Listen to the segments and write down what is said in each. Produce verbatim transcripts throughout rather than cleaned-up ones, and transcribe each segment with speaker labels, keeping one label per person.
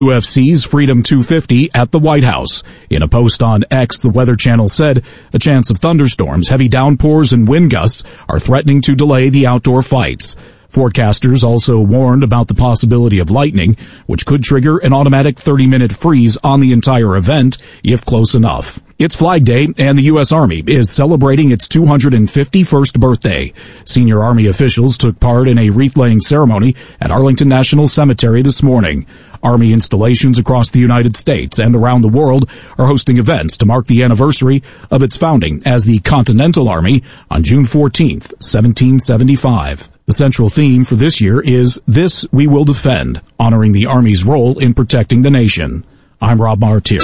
Speaker 1: U F C's Freedom two fifty at the White House. In a post on X, the Weather Channel said a chance of thunderstorms, heavy downpours, and wind gusts are threatening to delay the outdoor fights. Forecasters also warned about the possibility of lightning, which could trigger an automatic thirty-minute freeze on the entire event if close enough. It's Flag Day, and the U S Army is celebrating its two hundred fifty-first birthday. Senior Army officials took part in a wreath-laying ceremony at Arlington National Cemetery this morning. Army installations across the United States and around the world are hosting events to mark the anniversary of its founding as the Continental Army on June fourteenth, seventeen seventy-five. The central theme for this year is This We Will Defend, honoring the Army's role in protecting the nation. I'm Rob Martier.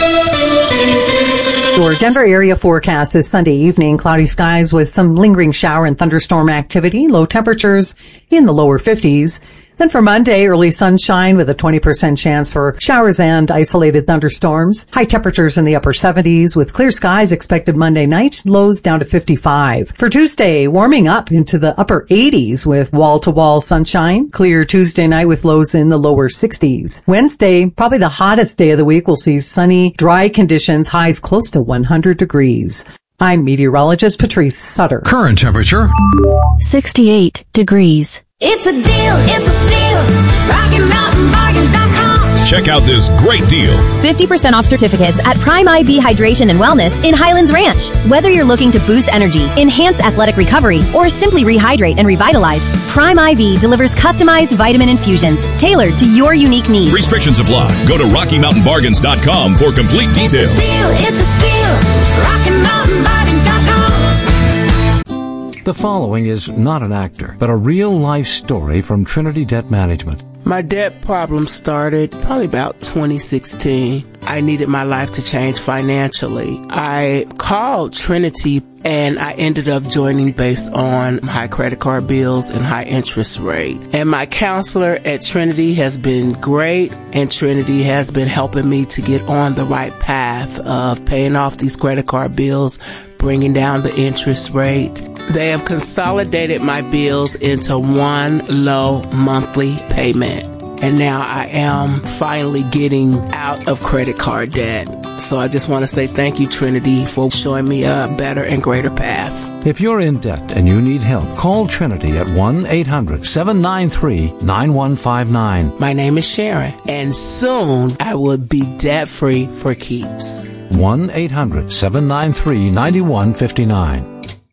Speaker 2: Your Denver area forecast is Sunday evening, cloudy skies with some lingering shower and thunderstorm activity, low temperatures in the lower fifties. Then for Monday, early sunshine with a twenty percent chance for showers and isolated thunderstorms. High temperatures in the upper seventies with clear skies expected Monday night, lows down to fifty-five. For Tuesday, warming up into the upper eighties with wall-to-wall sunshine. Clear Tuesday night with lows in the lower sixties. Wednesday, probably the hottest day of the week, will see sunny, dry conditions, highs close to one hundred degrees. I'm meteorologist Patrice Sutter.
Speaker 3: Current temperature
Speaker 4: sixty-eight degrees.
Speaker 5: It's a deal, it's a steal. Rocky Mountain Bargains dot com.
Speaker 3: Check out this great deal.
Speaker 6: fifty percent off certificates at Prime I V Hydration and Wellness in Highlands Ranch. Whether you're looking to boost energy, enhance athletic recovery, or simply rehydrate and revitalize, Prime I V delivers customized vitamin infusions tailored to your unique needs.
Speaker 3: Restrictions apply. Go to Rocky Mountain Bargains dot com for complete details.
Speaker 5: It's a deal, it's a steal. Rocky Mountain Bargains dot com.
Speaker 7: The following is not an actor, but a real-life story from Trinity Debt Management.
Speaker 8: My debt problem started probably about twenty sixteen. I needed my life to change financially. I called Trinity and I ended up joining based on high credit card bills and high interest rate. And my counselor at Trinity has been great, and Trinity has been helping me to get on the right path of paying off these credit card bills, bringing down the interest rate. They have consolidated my bills into one low monthly payment. And now I am finally getting out of credit card debt. So I just want to say thank you, Trinity, for showing me a better and greater path.
Speaker 7: If you're in debt and you need help, call Trinity at one eight hundred seven nine three nine one five nine.
Speaker 8: My name is Sharon, and soon I will be debt-free for keeps.
Speaker 7: one eight hundred seven nine three nine one five nine.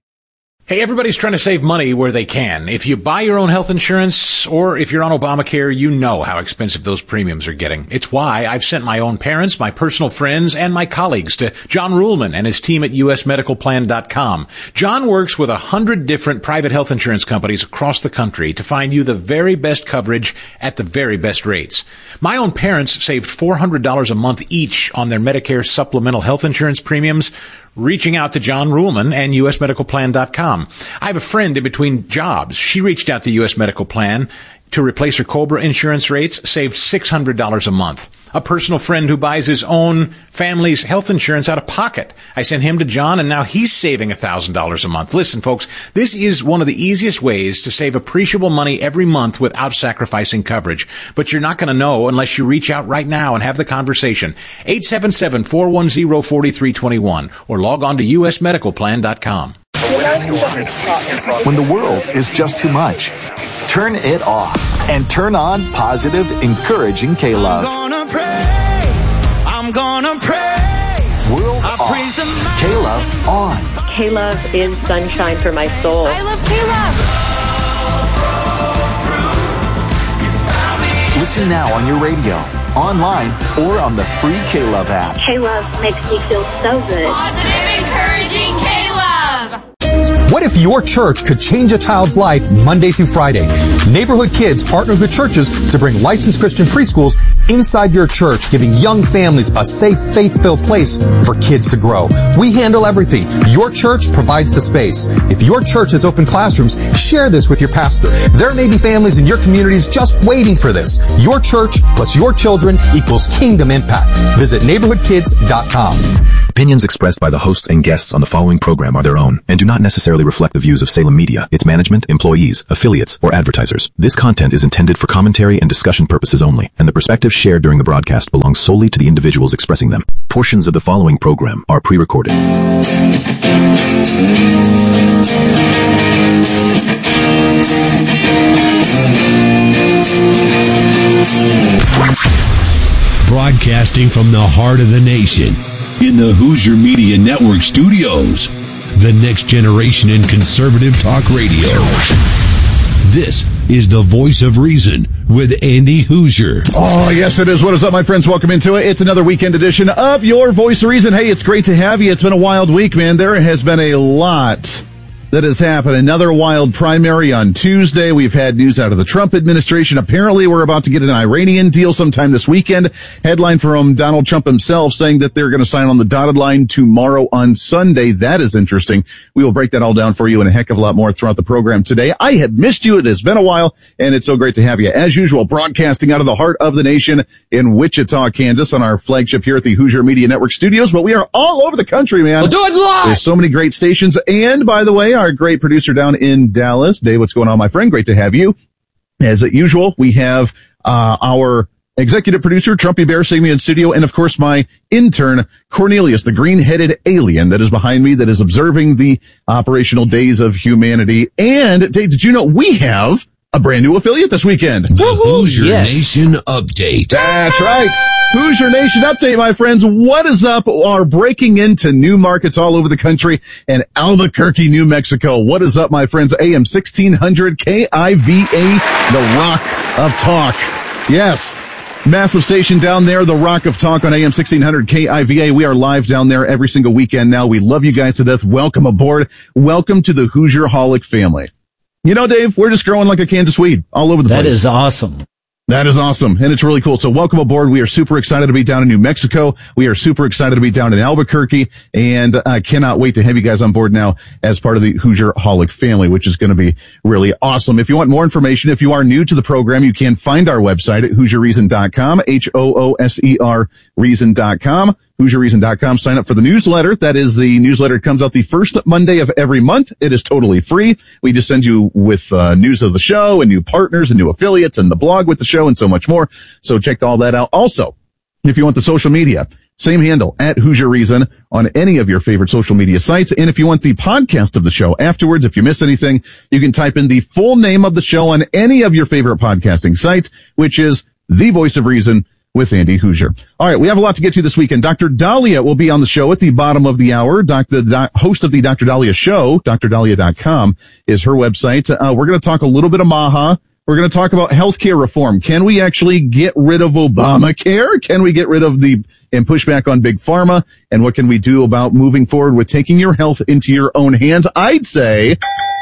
Speaker 9: Hey, everybody's trying to save money where they can. If you buy your own health insurance or if you're on Obamacare, you know how expensive those premiums are getting. It's why I've sent my own parents, my personal friends, and my colleagues to John Ruhlman and his team at U S medical plan dot com. John works with a hundred different private health insurance companies across the country to find you the very best coverage at the very best rates. My own parents saved four hundred dollars a month each on their Medicare supplemental health insurance premiums, reaching out to John Ruhlman and U S medical plan dot com. I have a friend in between jobs. She reached out to U S Medical Plan to replace her COBRA insurance rates, saved six hundred dollars a month. A personal friend who buys his own family's health insurance out of pocket. I sent him to John, and now he's saving one thousand dollars a month. Listen, folks, this is one of the easiest ways to save appreciable money every month without sacrificing coverage. But you're not going to know unless you reach out right now and have the conversation. eight seven seven, four one zero, four three two one or log on to U S medical plan dot com.
Speaker 10: When the world is just too much, turn it off and turn on positive, encouraging K-Love.
Speaker 11: I'm gonna praise, I'm gonna praise.
Speaker 10: World I off, praise K-Love on.
Speaker 12: K-Love is sunshine for my soul.
Speaker 5: I love K-Love.
Speaker 10: Listen now on your radio, online, or on the free K-Love app.
Speaker 12: K-Love makes me feel so good.
Speaker 5: Positive, encouraging K-Love.
Speaker 13: What if your church could change a child's life Monday through Friday? Neighborhood Kids partners with churches to bring licensed Christian preschools inside your church, giving young families a safe, faith-filled place for kids to grow. We handle everything. Your church provides the space. If your church has open classrooms, share this with your pastor. There may be families in your communities just waiting for this. Your church plus your children equals kingdom impact. Visit neighborhood kids dot com.
Speaker 14: Opinions expressed by the hosts and guests on the following program are their own and do not necessarily reflect the views of Salem Media, its management, employees, affiliates, or advertisers. This content is intended for commentary and discussion purposes only, and the perspectives shared during the broadcast belong solely to the individuals expressing them. Portions of the following program are pre-recorded.
Speaker 15: Broadcasting from the heart of the nation, in the Hoosier Media Network studios, the next generation in conservative talk radio. This is the Voice of Reason with Andy Hoosier.
Speaker 16: Oh, yes, it is. What is up, my friends? Welcome into it. It's another weekend edition of your Voice of Reason. Hey, it's great to have you. It's been a wild week, man. There has been a lot that has happened. Another wild primary on Tuesday. We've had news out of the Trump administration. Apparently, we're about to get an Iranian deal sometime this weekend. Headline from Donald Trump himself saying that they're going to sign on the dotted line tomorrow on Sunday. That is interesting. We will break that all down for you and a heck of a lot more throughout the program today. I have missed you. It has been a while, and it's so great to have you. As usual, broadcasting out of the heart of the nation in Wichita, Kansas, on our flagship here at the Hoosier Media Network studios. But we are all over the country, man.
Speaker 17: We'll do it live.
Speaker 16: There's so many great stations. And by the way, our great producer down in Dallas, Dave, what's going on, my friend? Great to have you. As usual, we have uh our executive producer, Trumpy Bear, sitting in studio, and of course my intern, Cornelius, the green-headed alien that is behind me, that is observing the operational days of humanity. And Dave, did you know we have a brand new affiliate this weekend?
Speaker 15: The Hoosier
Speaker 16: yes.
Speaker 15: Nation Update.
Speaker 16: That's right. Hoosier Nation Update, my friends. What is up? Are breaking into new markets all over the country and Albuquerque, New Mexico. What is up, my friends? A M sixteen hundred K I V A, the Rock of Talk. Yes. Massive station down there, the Rock of Talk on A M sixteen hundred K I V A. We are live down there every single weekend now. We love you guys to death. Welcome aboard. Welcome to the Hoosier Holic family. You know, Dave, we're just growing like a Kansas weed all over the place.
Speaker 17: That is awesome.
Speaker 16: That is awesome, and it's really cool. So welcome aboard. We are super excited to be down in New Mexico. We are super excited to be down in Albuquerque, and I uh, cannot wait to have you guys on board now as part of the Hoosier Holic family, which is going to be really awesome. If you want more information, if you are new to the program, you can find our website at hoosier reason dot com, H O O S E R reason dot com. hoosier reason dot com. Sign up for the newsletter. That is the newsletter. It comes out the first Monday of every month. It is totally free. We just send you with uh, news of the show and new partners and new affiliates and the blog with the show and so much more. So check all that out. Also, if you want the social media, same handle, at Hoosier Reason, on any of your favorite social media sites. And if you want the podcast of the show afterwards, if you miss anything, you can type in the full name of the show on any of your favorite podcasting sites, which is The Voice of Reason with Andy Hoosier. All right, we have a lot to get to this weekend. Doctor Dahlia will be on the show at the bottom of the hour. Doctor The host of the Doctor Dahlia Show, D R dahlia dot com, is her website. Uh, we're going to talk a little bit of MAHA. We're going to talk about healthcare reform. Can we actually get rid of Obamacare? Can we get rid of the and push back on Big Pharma? And what can we do about moving forward with taking your health into your own hands? I'd say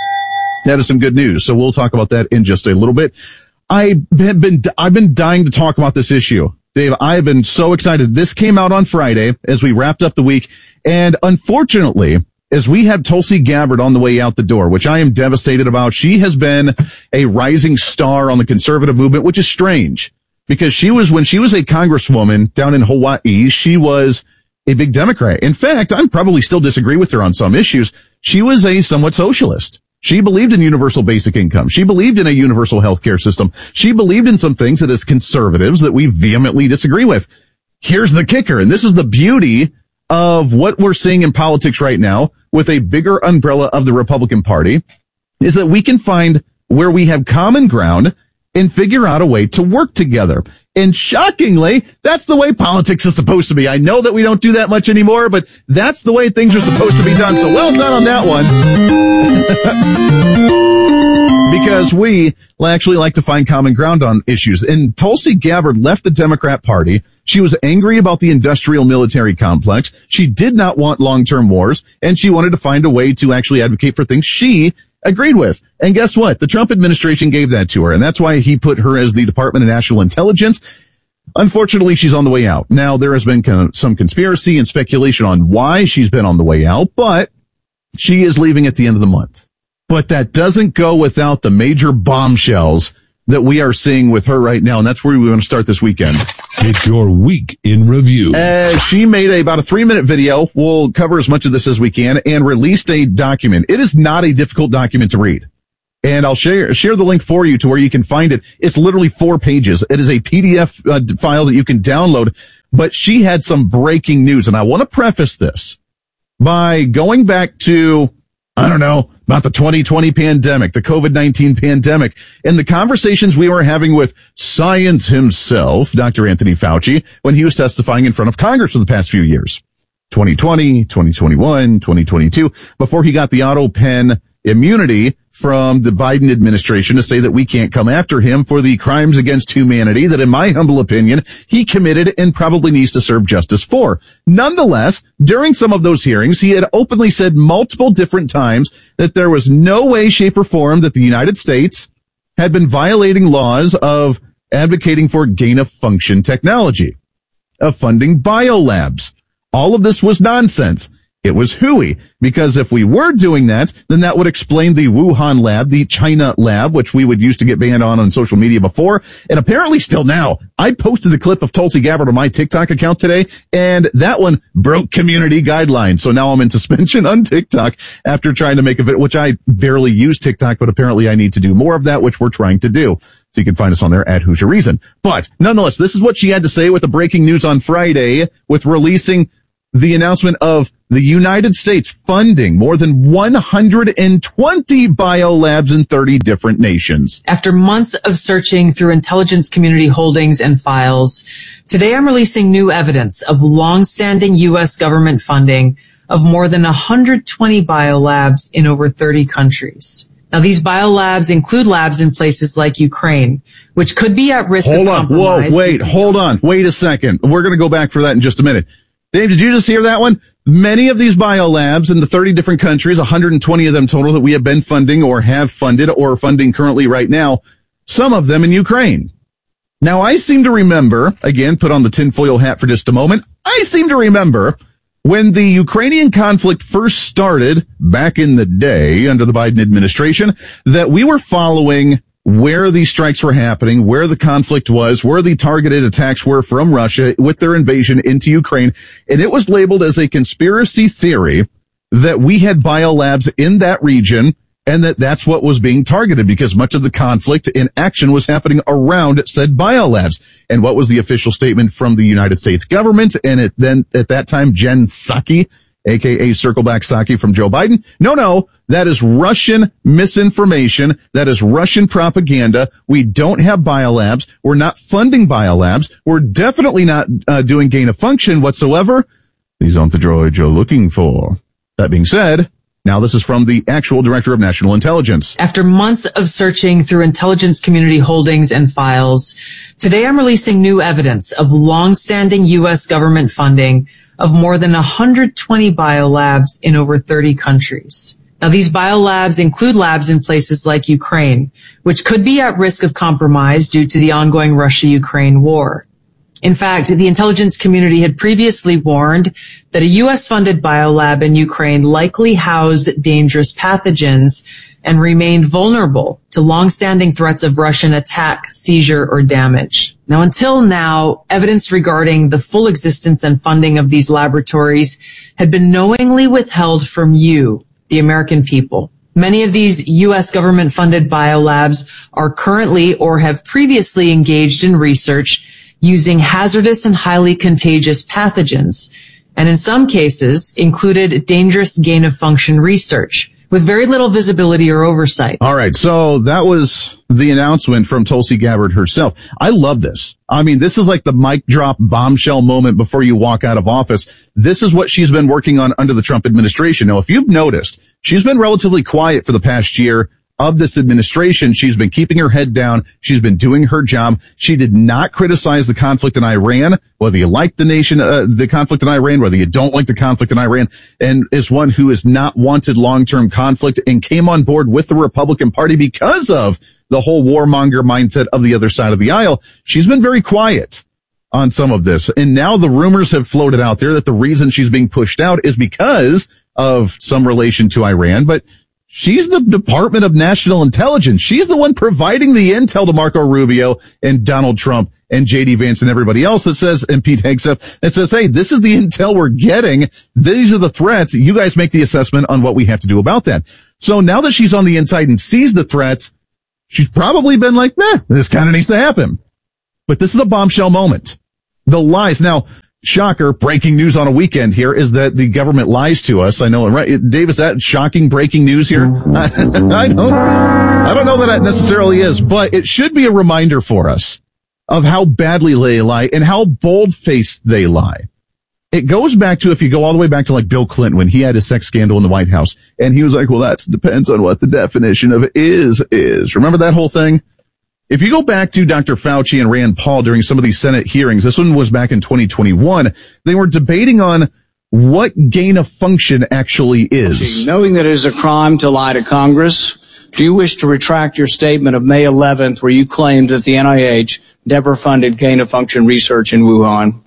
Speaker 16: that is some good news. So we'll talk about that in just a little bit. I have been, I've been dying to talk about this issue. Dave, I have been so excited. This came out on Friday as we wrapped up the week. And unfortunately, as we have Tulsi Gabbard on the way out the door, which I am devastated about, she has been a rising star on the conservative movement, which is strange because she was, when she was a congresswoman down in Hawaii, she was a big Democrat. In fact, I probably still disagree with her on some issues. She was a somewhat socialist. She believed in universal basic income. She believed in a universal healthcare system. She believed in some things that as conservatives that we vehemently disagree with. Here's the kicker, and this is the beauty of what we're seeing in politics right now with a bigger umbrella of the Republican Party, is that we can find where we have common ground and figure out a way to work together. And shockingly, that's the way politics is supposed to be. I know that we don't do that much anymore, but that's the way things are supposed to be done. So well done on that one. Because we actually like to find common ground on issues. And Tulsi Gabbard left the Democrat Party. She was angry about the industrial military complex. She did not want long-term wars, and she wanted to find a way to actually advocate for things she agreed with. And guess what? The Trump administration gave that to her, and that's why he put her as the Department of National Intelligence. Unfortunately, she's on the way out. Now, there has been some conspiracy and speculation on why she's been on the way out, but she is leaving at the end of the month. But that doesn't go without the major bombshells that we are seeing with her right now, and that's where we want to start this weekend.
Speaker 15: It's your week in review.
Speaker 16: Uh, she made a, about a three-minute video. We'll cover as much of this as we can, and released a document. It is not a difficult document to read. And I'll share share the link for you to where you can find it. It's literally four pages. It is a P D F uh, file that you can download. But she had some breaking news, and I want to preface this by going back to, I don't know, about the twenty twenty pandemic, the COVID nineteen pandemic, and the conversations we were having with science himself, Doctor Anthony Fauci, when he was testifying in front of Congress for the past few years. twenty twenty, twenty twenty-one, twenty twenty-two, before he got the auto pen immunity from the Biden administration to say that we can't come after him for the crimes against humanity that, in my humble opinion, he committed and probably needs to serve justice for. Nonetheless, during some of those hearings, he had openly said multiple different times that there was no way, shape, or form that the United States had been violating laws of advocating for gain-of-function technology, of funding biolabs. All of this was nonsense. It was hooey, because if we were doing that, then that would explain the Wuhan lab, the China lab, which we would use to get banned on on social media before, and apparently still now. I posted the clip of Tulsi Gabbard on my TikTok account today, and that one broke community guidelines. So now I'm in suspension on TikTok after trying to make a video, which I barely use TikTok, but apparently I need to do more of that, which we're trying to do. So you can find us on there at Hoosier Reason. But nonetheless, this is what she had to say with the breaking news on Friday with releasing the announcement of the United States funding more than one hundred twenty biolabs in thirty different nations.
Speaker 17: After months of searching through intelligence community holdings and files, today I'm releasing new evidence of long-standing U S government funding of more than one hundred twenty biolabs in over thirty countries. Now, these biolabs include labs in places like Ukraine, which could be at risk
Speaker 16: hold
Speaker 17: of
Speaker 16: on.
Speaker 17: compromise.
Speaker 16: Whoa, wait, hold on. Wait a second. We're going to go back for that in just a minute. Dave, did you just hear that one? Many of these biolabs in the thirty different countries, one hundred twenty of them total that we have been funding or have funded or funding currently right now, some of them in Ukraine. Now, I seem to remember, again, put on the tinfoil hat for just a moment, I seem to remember when the Ukrainian conflict first started back in the day under the Biden administration, that we were following where these strikes were happening, where the conflict was, where the targeted attacks were from Russia with their invasion into Ukraine. And it was labeled as a conspiracy theory that we had biolabs in that region and that that's what was being targeted because much of the conflict in action was happening around said biolabs. And what was the official statement from the United States government? And it then at that time, Jen Psaki, aka Circleback Psaki from Joe Biden. No, no, that is Russian misinformation. That is Russian propaganda. We don't have biolabs. We're not funding biolabs. We're definitely not uh, doing gain of function whatsoever. These aren't the droids you're looking for. That being said, now this is from the actual Director of National Intelligence.
Speaker 17: After months of searching through intelligence community holdings and files, today I'm releasing new evidence of long-standing U S government funding of more than one hundred twenty biolabs in over thirty countries. Now, these biolabs include labs in places like Ukraine, which could be at risk of compromise due to the ongoing Russia-Ukraine war. In fact, the intelligence community had previously warned that a U S-funded biolab in Ukraine likely housed dangerous pathogens and remained vulnerable to long-standing threats of Russian attack, seizure, or damage. Now, until now, evidence regarding the full existence and funding of these laboratories had been knowingly withheld from you, the American people. Many of these U S government-funded biolabs are currently or have previously engaged in research using hazardous and highly contagious pathogens, and in some cases included dangerous gain-of-function research with very little visibility or oversight.
Speaker 16: All right, so that was the announcement from Tulsi Gabbard herself. I love this. I mean, this is like the mic drop bombshell moment before you walk out of office. This is what she's been working on under the Trump administration. Now, if you've noticed, she's been relatively quiet for the past year of this administration. She's been keeping her head down. She's been doing her job. She did not criticize the conflict in Iran, whether you like the nation, uh, the conflict in Iran, whether you don't like the conflict in Iran, and is one who has not wanted long-term conflict and came on board with the Republican Party because of the whole warmonger mindset of the other side of the aisle. She's been very quiet on some of this. And now the rumors have floated out there that the reason she's being pushed out is because of some relation to Iran, but she's the Department of National Intelligence. She's the one providing the intel to Marco Rubio and Donald Trump and J D Vance and everybody else that says, and Pete Hegseth, that says, hey, this is the intel we're getting. These are the threats. You guys make the assessment on what we have to do about that. So now that she's on the inside and sees the threats, she's probably been like, nah, this kind of needs to happen. But this is a bombshell moment. The lies. Now, shocker, breaking news on a weekend here is that the government lies to us. I know, right? Dave, is that shocking breaking news here? I, I don't, I don't know that it necessarily is, but it should be a reminder for us of how badly they lie and how bold-faced they lie. It goes back to, if you go all the way back to like Bill Clinton when he had his sex scandal in the White House, and he was like, well, that depends on what the definition of is, is. Remember that whole thing? If you go back to Doctor Fauci and Rand Paul during some of these Senate hearings, this one was back in twenty twenty-one, they were debating on what gain of function actually is.
Speaker 18: Knowing that it is a crime to lie to Congress, do you wish to retract your statement of May eleventh where you claimed that the N I H never funded gain of function research in Wuhan?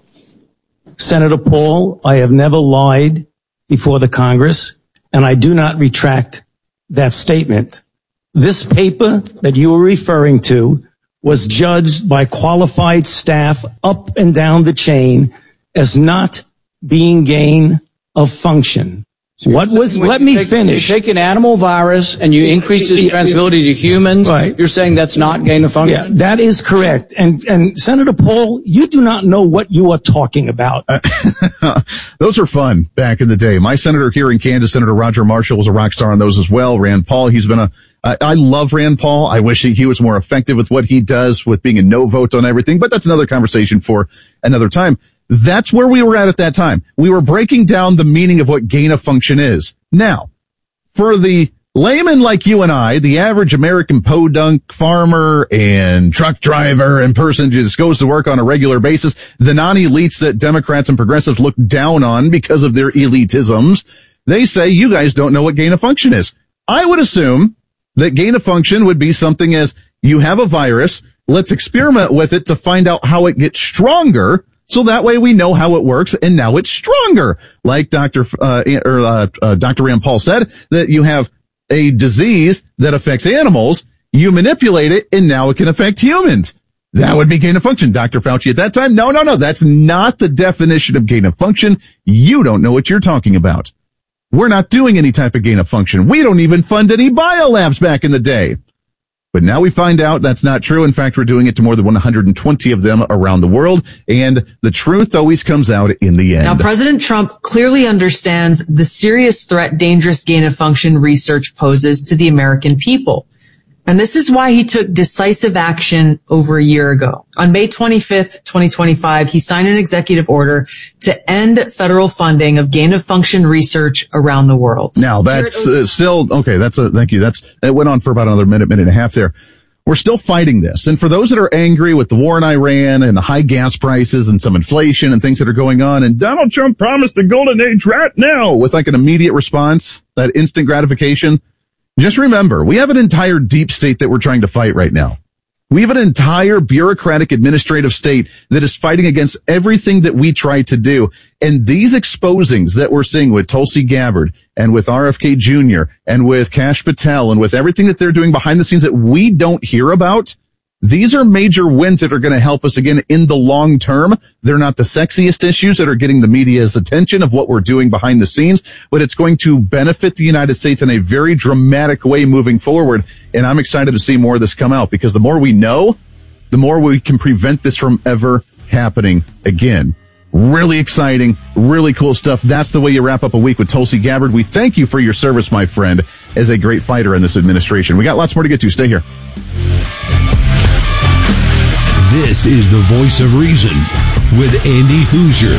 Speaker 19: Senator Paul, I have never lied before the Congress, and I do not retract that statement. This paper that you were referring to was judged by qualified staff up and down the chain as not being gain of function. So what was, let me
Speaker 18: take,
Speaker 19: finish.
Speaker 18: You take an animal virus and you increase its transmissibility to humans. Right. You're saying that's not gain of function?
Speaker 19: Yeah, that is correct. And, and Senator Paul, you do not know what you are talking about.
Speaker 16: Uh, those are fun back in the day. My senator here in Kansas, Senator Roger Marshall, was a rock star on those as well. Rand Paul, he's been a, I, I love Rand Paul. I wish he, he was more effective with what he does with being a no vote on everything, but that's another conversation for another time. That's where we were at at that time. We were breaking down the meaning of what gain of function is. Now, for the layman like you and I, the average American podunk farmer and truck driver and person who just goes to work on a regular basis, the non-elites that Democrats and progressives look down on because of their elitisms, they say you guys don't know what gain of function is. I would assume that gain of function would be something as you have a virus, let's experiment with it to find out how it gets stronger. So that way we know how it works, and now it's stronger. Like Doctor Uh, or uh, uh, Doctor Rand Paul said, that you have a disease that affects animals, you manipulate it, and now it can affect humans. That would be gain of function. Doctor Fauci at that time, no, no, no, that's not the definition of gain of function. You don't know what you're talking about. We're not doing any type of gain of function. We don't even fund any biolabs back in the day. But now we find out that's not true. In fact, we're doing it to more than one hundred twenty of them around the world. And the truth always comes out in the end.
Speaker 17: Now, President Trump clearly understands the serious threat dangerous gain of function research poses to the American people. And this is why he took decisive action over a year ago. On May twenty-fifth, twenty twenty-five, he signed an executive order to end federal funding of gain of function research around the world.
Speaker 16: Now, that's uh, still, okay, that's a, thank you. That's, that went on for about another minute, minute and a half there. We're still fighting this. And for those that are angry with the war in Iran and the high gas prices and some inflation and things that are going on, and Donald Trump promised a golden age right now with like an immediate response, that instant gratification. Just remember, we have an entire deep state that we're trying to fight right now. We have an entire bureaucratic administrative state that is fighting against everything that we try to do. And these exposings that we're seeing with Tulsi Gabbard and with R F K Junior and with Kash Patel and with everything that they're doing behind the scenes that we don't hear about, these are major wins that are going to help us again in the long term. They're not the sexiest issues that are getting the media's attention of what we're doing behind the scenes, but it's going to benefit the United States in a very dramatic way moving forward. And I'm excited to see more of this come out, because the more we know, the more we can prevent this from ever happening again. Really exciting, really cool stuff. That's the way you wrap up a week with Tulsi Gabbard. We thank you for your service, my friend, as a great fighter in this administration. We got lots more to get to. Stay here.
Speaker 15: This is the Voice of Reason with Andy Hoosier.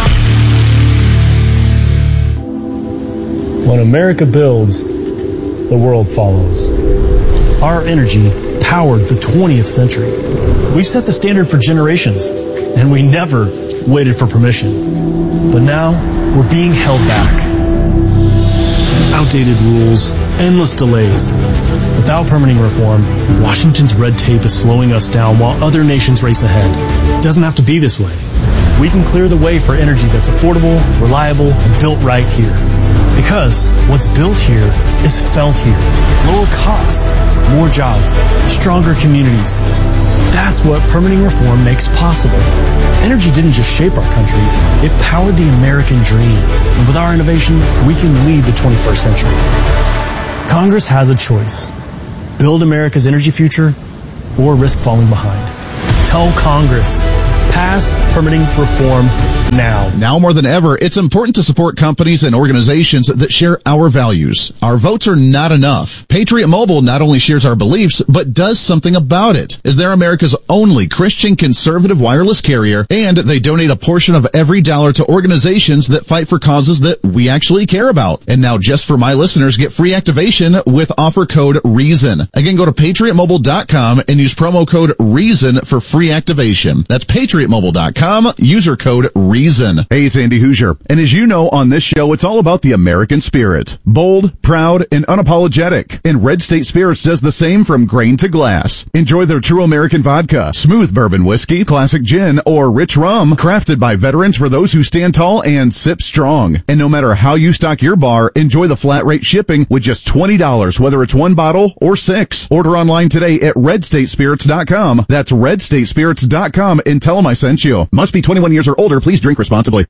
Speaker 20: When America builds, the world follows. Our energy powered the twentieth century. We've set the standard for generations, and we never waited for permission. But now, we're being held back. Outdated rules, endless delays. Without permitting reform, Washington's red tape is slowing us down while other nations race ahead. It doesn't have to be this way. We can clear the way for energy that's affordable, reliable, and built right here. Because what's built here is felt here. Lower costs, more jobs, stronger communities. That's what permitting reform makes possible. Energy didn't just shape our country, it powered the American dream. And with our innovation, we can lead the twenty-first century. Congress has a choice. Build America's energy future or risk falling behind. Tell Congress, pass permitting reform now.
Speaker 16: Now more than ever, it's important to support companies and organizations that share our values. Our votes are not enough. Patriot Mobile not only shares our beliefs, but does something about it, as they're America's only Christian conservative wireless carrier, and they donate a portion of every dollar to organizations that fight for causes that we actually care about. And now, just for my listeners, get free activation with offer code REASON. Again, go to patriot mobile dot com and use promo code REASON for free activation. That's patriot mobile dot com, user code REASON. Hey, it's Andy Hoosier. And as you know, on this show, it's all about the American spirit. Bold, proud, and unapologetic. And Red State Spirits does the same from grain to glass. Enjoy their true American vodka, smooth bourbon whiskey, classic gin, or rich rum, crafted by veterans for those who stand tall and sip strong. And no matter how you stock your bar, enjoy the flat rate shipping with just twenty dollars, whether it's one bottle or six. Order online today at red state spirits dot com. That's red state spirits dot com and tell them I sent you. Must be twenty-one years or older. Please drink responsibly.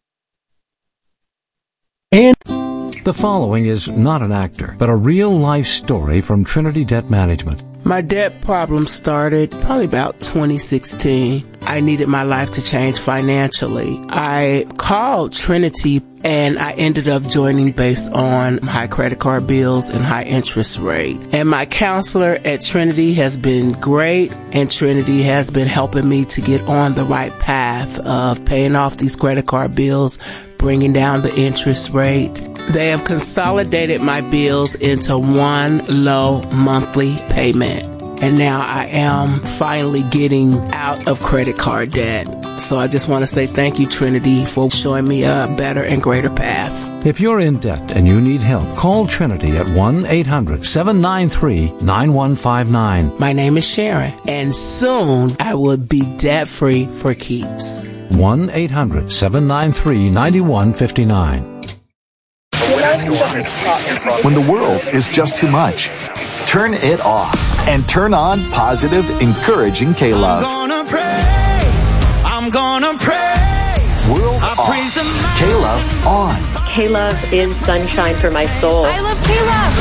Speaker 7: And the following is not an actor, but a real-life story from Trinity Debt Management.
Speaker 8: My debt problem started probably about twenty sixteen. I needed my life to change financially. I called Trinity and I ended up joining based on high credit card bills and high interest rate. And my counselor at Trinity has been great, and Trinity has been helping me to get on the right path of paying off these credit card bills, bringing down the interest rate. They have consolidated my bills into one low monthly payment. And now I am finally getting out of credit card debt. So I just want to say thank you, Trinity, for showing me a better and greater path.
Speaker 7: If you're in debt and you need help, call Trinity at one eight hundred seven nine three nine one five nine.
Speaker 8: My name is Sharon, and soon I will be debt-free for keeps.
Speaker 7: one eight hundred seven nine three nine one five nine.
Speaker 10: When the world is just too much, turn it off and turn on positive, encouraging K-Love.
Speaker 11: I'm gonna praise, I'm gonna praise.
Speaker 10: World I off, praise K-Love on.
Speaker 12: K-Love is sunshine for my soul.
Speaker 5: I love K-Love.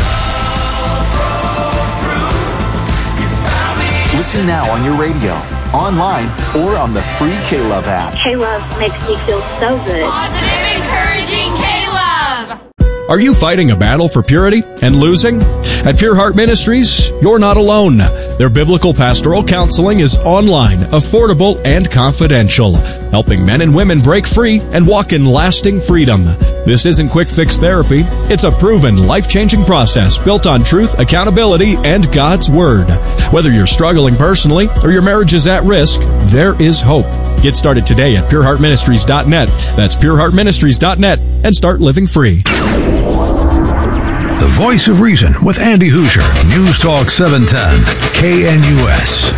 Speaker 10: Listen now on your radio, online, or on the free K-Love app.
Speaker 12: K-Love makes me feel so good.
Speaker 5: Positive, encouraging K-Love.
Speaker 1: Are you fighting a battle for purity and losing? At Pure Heart Ministries, you're not alone. Their biblical pastoral counseling is online, affordable, and confidential, helping men and women break free and walk in lasting freedom. This isn't quick fix therapy. It's a proven, life-changing process built on truth, accountability, and God's Word. Whether you're struggling personally or your marriage is at risk, there is hope. Get started today at pure heart ministries dot net. That's pure heart ministries dot net and start living free.
Speaker 15: The Voice of Reason with Andy Hoosier. News Talk seven ten K N U S.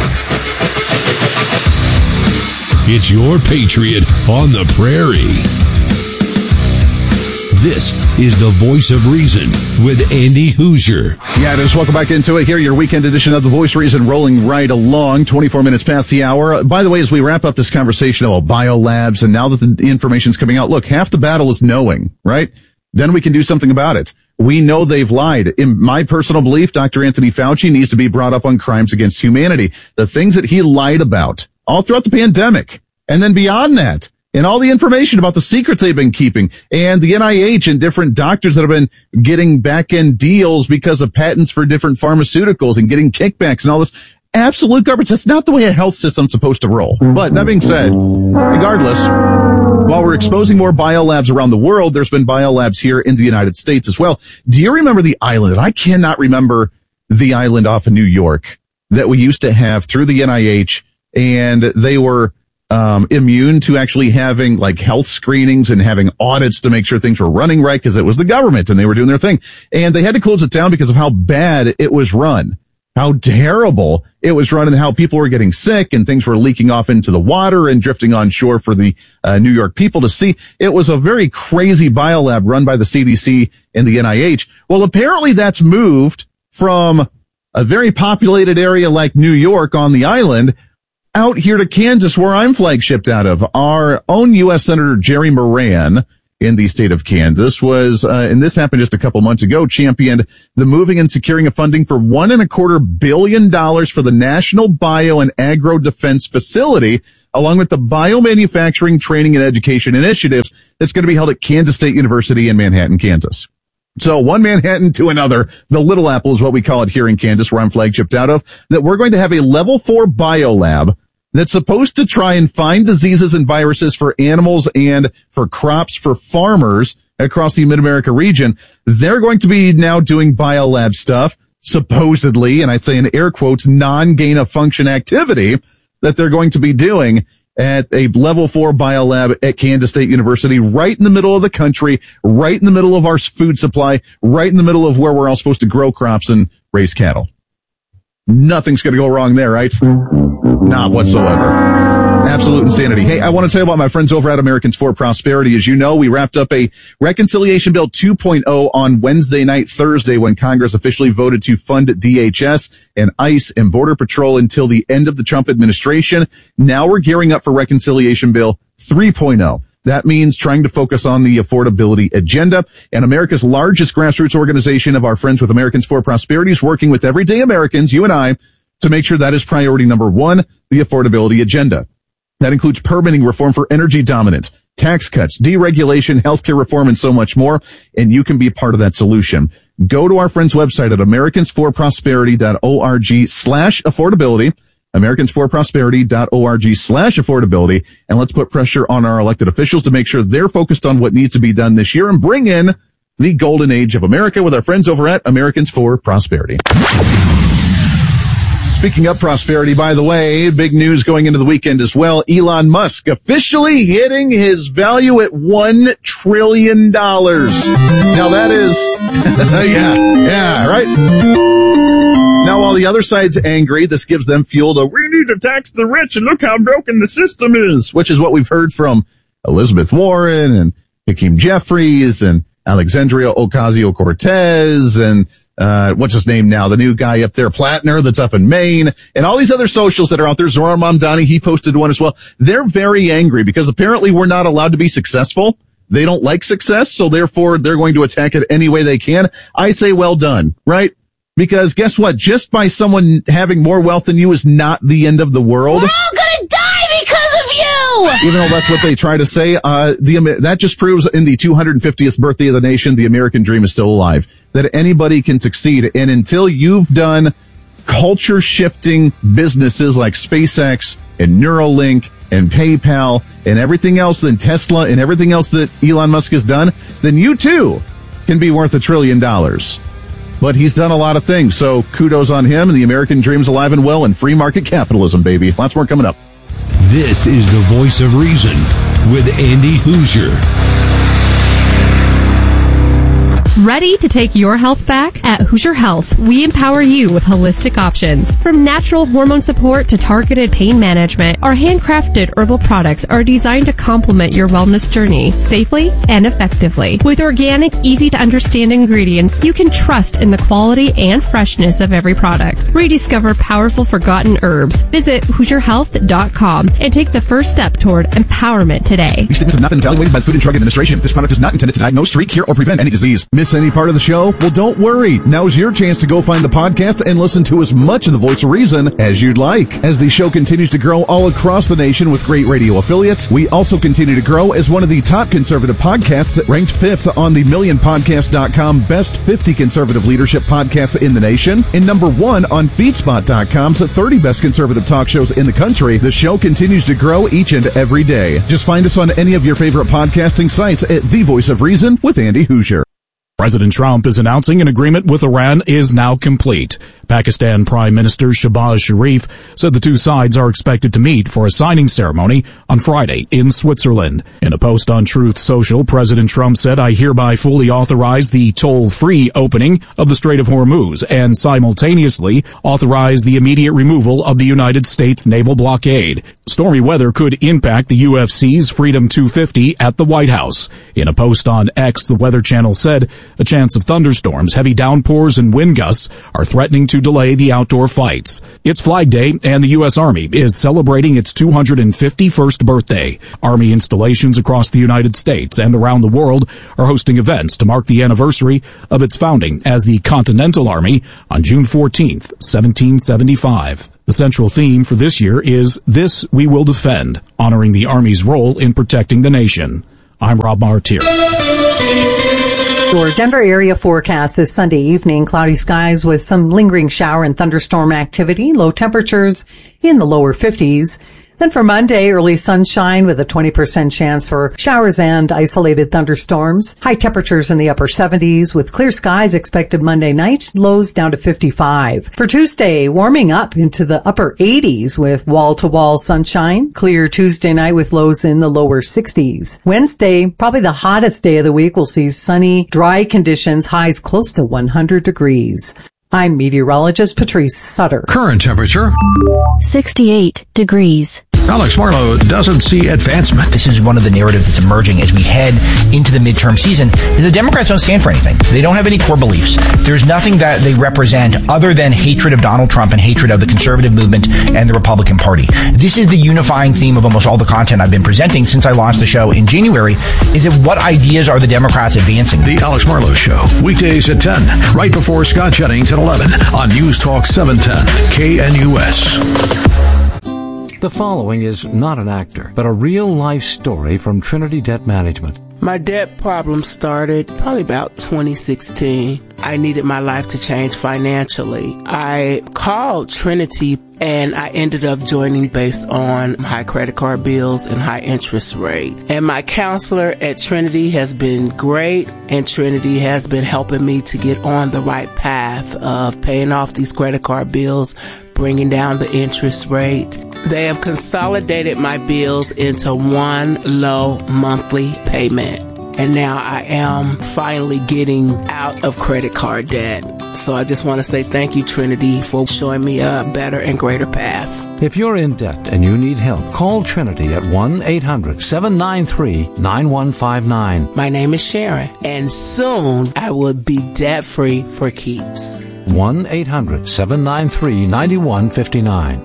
Speaker 15: It's your Patriot on the Prairie. This is the Voice of Reason with Andy Hoosier.
Speaker 16: Yeah, just welcome back into it here, your weekend edition of the Voice of Reason, rolling right along, twenty-four minutes past the hour. By the way, as we wrap up this conversation about biolabs, and now that the information's coming out, look, half the battle is knowing, right? Then we can do something about it. We know they've lied. In my personal belief, Doctor Anthony Fauci needs to be brought up on crimes against humanity. The things that he lied about all throughout the pandemic, and then beyond that, and all the information about the secrets they've been keeping, and the N I H and different doctors that have been getting back-end deals because of patents for different pharmaceuticals and getting kickbacks and all this. Absolute garbage. That's not the way a health system's supposed to roll. But that being said, regardless, while we're exposing more biolabs around the world, there's been biolabs here in the United States as well. Do you remember the island? I cannot remember the island off of New York that we used to have through the N I H, and they were um immune to actually having like health screenings and having audits to make sure things were running right, because it was the government and they were doing their thing. And they had to close it down because of how bad it was run. how terrible it was run and how people were getting sick and things were leaking off into the water and drifting on shore for the uh, New York people to see. It was a very crazy biolab run by the C D C and the N I H. Well, apparently that's moved from a very populated area like New York on the island out here to Kansas, where I'm flagshipped out of. Our own U S Senator Jerry Moran in the state of Kansas was, uh, and this happened just a couple months ago, championed the moving and securing of funding for one and a quarter billion dollars for the National Bio and Agro Defense Facility, along with the Biomanufacturing Training and Education Initiatives that's going to be held at Kansas State University in Manhattan, Kansas. So one Manhattan to another, the Little Apple is what we call it here in Kansas, where I'm flagshipped out of, that we're going to have a level four biolab that's supposed to try and find diseases and viruses for animals and for crops for farmers across the Mid-America region. They're going to be now doing biolab stuff, supposedly, and I say in air quotes, non-gain of function activity that they're going to be doing at a level four biolab at Kansas State University, right in the middle of the country, right in the middle of our food supply, right in the middle of where we're all supposed to grow crops and raise cattle. Nothing's going to go wrong there, right? Not whatsoever. Absolute insanity. Hey, I want to tell you about my friends over at Americans for Prosperity. As you know, we wrapped up a Reconciliation Bill two point oh on Wednesday night, Thursday, when Congress officially voted to fund D H S and ICE and Border Patrol until the end of the Trump administration. Now we're gearing up for Reconciliation Bill three point oh. That means trying to focus on the affordability agenda, and America's largest grassroots organization of our friends with Americans for Prosperity is working with everyday Americans, you and I, to make sure that is priority number one, the affordability agenda. That includes permitting reform for energy dominance, tax cuts, deregulation, healthcare reform, and so much more, and you can be part of that solution. Go to our friend's website at americansforprosperity.org slash affordability. americansforprosperity.org slash affordability, and let's put pressure on our elected officials to make sure they're focused on what needs to be done this year and bring in the golden age of America with our friends over at Americans for Prosperity. Speaking of prosperity, by the way, big news going into the weekend as well. Elon Musk officially hitting his value at one trillion dollars. Now that is, yeah, yeah, right? Now, while the other side's angry, this gives them fuel to, we need to tax the rich and look how broken the system is, which is what we've heard from Elizabeth Warren and Hakeem Jeffries and Alexandria Ocasio-Cortez and, uh, what's his name now? The new guy up there, Plattner, that's up in Maine, and all these other socials that are out there. Zohar Mamdani, he posted one as well. They're very angry because apparently we're not allowed to be successful. They don't like success, so therefore they're going to attack it any way they can. I say well done, right? Because guess what? Just by someone having more wealth than you is not the end of the world.
Speaker 5: We're all gonna die because of you!
Speaker 16: Even though that's what they try to say, uh, the, that just proves in the two hundred fiftieth birthday of the nation, the American dream is still alive. That anybody can succeed. And until you've done culture shifting businesses like SpaceX and Neuralink and PayPal and everything else, then Tesla and everything else that Elon Musk has done, then you too can be worth a trillion dollars. But he's done a lot of things, so kudos on him, and the American dream's alive and well, and free market capitalism, baby. Lots more coming up.
Speaker 15: This is the Voice of Reason with Andy Hoosier.
Speaker 21: Ready to take your health back? At Hoosier Health, we empower you with holistic options. From natural hormone support to targeted pain management, our handcrafted herbal products are designed to complement your wellness journey safely and effectively. With organic, easy-to-understand ingredients, you can trust in the quality and freshness of every product. Rediscover powerful forgotten herbs. Visit Hoosier Health dot com and take the first step toward empowerment today.
Speaker 16: These statements have not been evaluated by the Food and Drug Administration. This product is not intended to diagnose, treat, cure, or prevent any disease. Miss any part of the show? Well, don't worry. Now's your chance to go find the podcast and listen to as much of the Voice of Reason as you'd like. As the show continues to grow all across the nation with great radio affiliates, we also continue to grow as one of the top conservative podcasts, ranked fifth on the million podcast dot com Best fifty Conservative Leadership Podcasts in the nation, and number one on feedspot dot com's thirty Best Conservative Talk Shows in the country. The show continues to grow each and every day. Just find us on any of your favorite podcasting sites at The Voice of Reason with Andy Hoosier.
Speaker 1: President Trump is announcing an agreement with Iran is now complete. Pakistan Prime Minister Shehbaz Sharif said the two sides are expected to meet for a signing ceremony on Friday in Switzerland. In a post on Truth Social, President Trump said, "I hereby fully authorize the toll-free opening of the Strait of Hormuz and simultaneously authorize the immediate removal of the United States naval blockade." Stormy weather could impact the U F C's Freedom two fifty at the White House. In a post on X, the Weather Channel said a chance of thunderstorms, heavy downpours, and wind gusts are threatening to delay the outdoor fights. It's Flag Day, and the U S Army is celebrating its two hundred fifty-first birthday. Army installations across the United States and around the world are hosting events to mark the anniversary of its founding as the Continental Army on June fourteenth, seventeen seventy-five. The central theme for this year is "This We Will Defend," honoring the Army's role in protecting the nation. I'm Rob Martier.
Speaker 2: Your Denver area forecast this Sunday evening, cloudy skies with some lingering shower and thunderstorm activity, low temperatures in the lower fifties. Then for Monday, early sunshine with a twenty percent chance for showers and isolated thunderstorms. High temperatures in the upper seventies with clear skies expected Monday night, lows down to fifty-five. For Tuesday, warming up into the upper eighties with wall-to-wall sunshine. Clear Tuesday night with lows in the lower sixties. Wednesday, probably the hottest day of the week, will see sunny, dry conditions, highs close to one hundred degrees. I'm meteorologist Patrice Sutter.
Speaker 22: Current temperature
Speaker 4: sixty-eight degrees.
Speaker 22: Alex Marlowe doesn't see advancement.
Speaker 23: This is one of the narratives that's emerging as we head into the midterm season. The Democrats don't stand for anything. They don't have any core beliefs. There's nothing that they represent other than hatred of Donald Trump and hatred of the conservative movement and the Republican Party. This is the unifying theme of almost all the content I've been presenting since I launched the show in January. Is it what ideas are the Democrats advancing?
Speaker 22: The Alex Marlowe Show, weekdays at ten, right before Scott Jennings at eleven on News Talk seven ten K N U S.
Speaker 7: The following is not an actor, but a real-life story from Trinity Debt Management.
Speaker 8: My debt problem started probably about twenty sixteen. I needed my life to change financially. I called Trinity and I ended up joining based on high credit card bills and high interest rate. And my counselor at Trinity has been great, and Trinity has been helping me to get on the right path of paying off these credit card bills, bringing down the interest rate. They have consolidated my bills into one low monthly payment. And now I am finally getting out of credit card debt. So I just want to say thank you, Trinity, for showing me a better and greater path.
Speaker 7: If you're in debt and you need help, call Trinity at one eight hundred seven nine three nine one five nine.
Speaker 8: My name is Sharon, and soon I will be debt-free for keeps.
Speaker 7: one eight hundred seven nine three nine one five nine.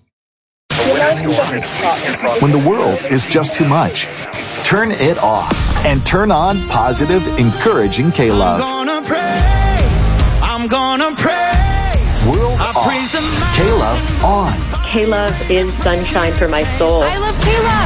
Speaker 10: When the world is just too much, turn it off and turn on positive, encouraging K-Love.
Speaker 11: I'm gonna praise, I'm gonna praise.
Speaker 10: World
Speaker 11: I
Speaker 10: off,
Speaker 11: praise the
Speaker 10: K-Love on.
Speaker 12: K-Love is sunshine for my soul.
Speaker 5: I love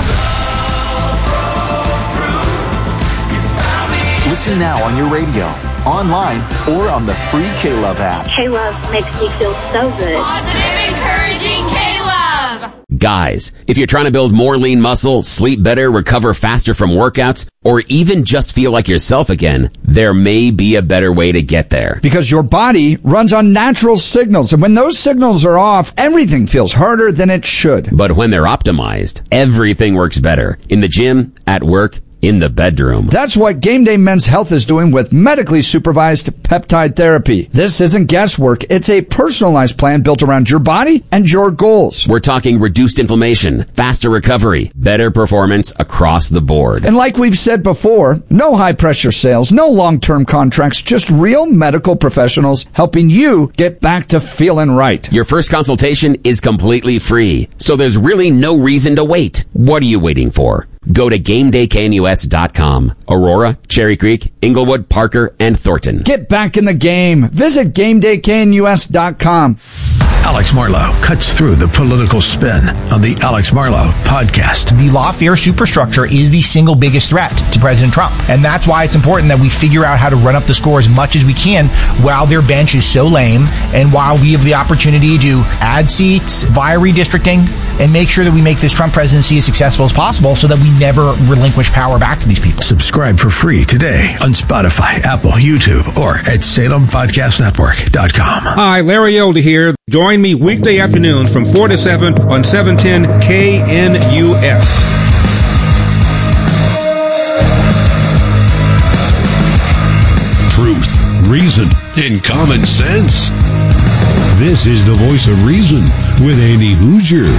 Speaker 5: K-Love.
Speaker 10: Listen now on your radio, online, or on the free K-Love app.
Speaker 12: K-Love makes me feel so good.
Speaker 5: Positive, encouraging K-Love.
Speaker 24: Guys, if you're trying to build more lean muscle, sleep better, recover faster from workouts, or even just feel like yourself again, there may be a better way to get there.
Speaker 25: Because your body runs on natural signals, and when those signals are off, everything feels harder than it should.
Speaker 24: But when they're optimized, everything works better. In the gym, at work, in the bedroom.
Speaker 25: That's what Game Day Men's Health is doing with medically supervised peptide therapy. This isn't guesswork. It's a personalized plan built around your body and your goals.
Speaker 24: We're talking reduced inflammation, faster recovery, better performance across the board.
Speaker 25: And like we've said before, no high-pressure sales, no long-term contracts, just real medical professionals helping you get back to feeling right.
Speaker 24: Your first consultation is completely free, so there's really no reason to wait. What are you waiting for? Go to game day K N U S dot com. Aurora, Cherry Creek, Inglewood, Parker, and Thornton.
Speaker 25: Get back in the game. Visit game day K N U S dot com.
Speaker 22: Alex Marlow cuts through the political spin on the Alex Marlow Podcast.
Speaker 23: The lawfare superstructure is the single biggest threat to President Trump. And that's why it's important that we figure out how to run up the score as much as we can while their bench is so lame and while we have the opportunity to add seats via redistricting and make sure that we make this Trump presidency as successful as possible so that we never relinquish power back to these people.
Speaker 22: Subscribe for free today on Spotify, Apple, YouTube, or at Salem Podcast Network dot com.
Speaker 3: Hi, Larry Elder here. Join me weekday afternoons from four to seven on seven ten K N U S.
Speaker 15: Truth, reason, and common sense. This is the voice of reason with Andy Hoosier.